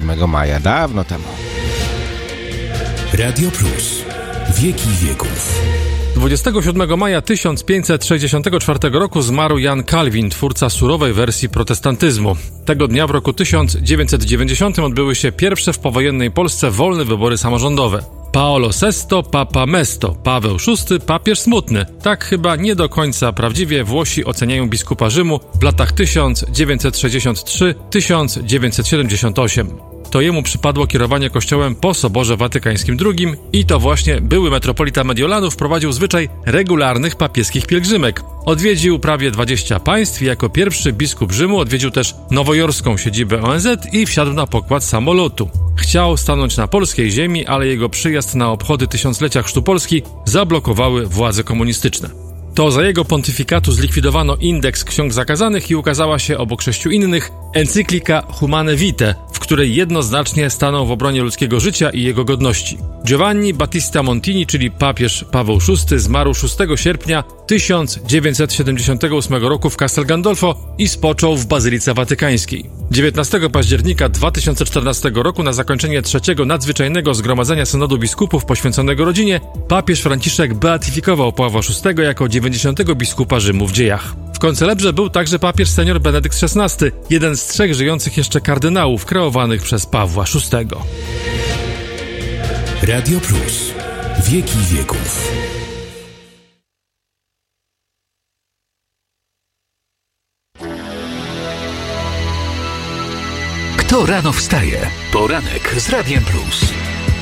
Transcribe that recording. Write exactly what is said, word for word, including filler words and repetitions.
siódmego maja, dawno temu. Radio Plus. Wieki wieków. dwudziestego siódmego maja tysiąc pięćset sześćdziesiątego czwartego roku zmarł Jan Kalwin, twórca surowej wersji protestantyzmu. Tego dnia w roku tysiąc dziewięćset dziewięćdziesiątym odbyły się pierwsze w powojennej Polsce wolne wybory samorządowe. Paolo sesto, Papa Mesto, Paweł szósty, papież smutny. Tak chyba nie do końca prawdziwie Włosi oceniają biskupa Rzymu w latach tysiąc dziewięćset sześćdziesiąt trzy do tysiąc dziewięćset siedemdziesiąt osiem. To jemu przypadło kierowanie kościołem po Soborze Watykańskim drugim i to właśnie były metropolita Mediolanu wprowadził zwyczaj regularnych papieskich pielgrzymek. Odwiedził prawie dwadzieścia państw i jako pierwszy biskup Rzymu odwiedził też nowojorską siedzibę O N Z i wsiadł na pokład samolotu. Chciał stanąć na polskiej ziemi, ale jego przyjazd na obchody tysiąclecia chrztu Polski zablokowały władze komunistyczne. To za jego pontyfikatu zlikwidowano indeks ksiąg zakazanych i ukazała się obok sześciu innych encyklika Humane Vitae, w której jednoznacznie stanął w obronie ludzkiego życia i jego godności. Giovanni Battista Montini, czyli papież Paweł szósty, zmarł szóstego sierpnia tysiąc dziewięćset siedemdziesiątego ósmego roku w Castel Gandolfo i spoczął w Bazylice Watykańskiej. dziewiętnastego października dwa tysiące czternastego roku na zakończenie trzeciego nadzwyczajnego zgromadzenia synodu biskupów poświęconego rodzinie papież Franciszek beatyfikował Pawła szóstego jako dziewięćdziesiątego biskupa Rzymu w dziejach. W koncelebrze był także papież senior Benedykt szesnasty, jeden z trzech żyjących jeszcze kardynałów kreowanych przez Pawła szóstego. Radio Plus. Wieki wieków. Kto rano wstaje? Poranek z Radiem Plus.